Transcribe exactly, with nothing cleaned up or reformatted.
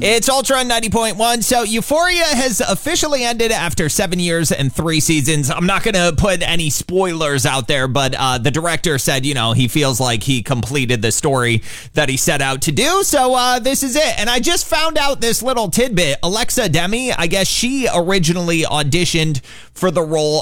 It's Ultra ninety point one. So Euphoria has officially ended after seven years and three seasons. I'm not going to put any spoilers out there, but uh, the director said, you know, he feels like he completed the story that he set out to do. So uh, this is it. And I just found out this little tidbit. Alexa Demi, I guess she originally auditioned for the role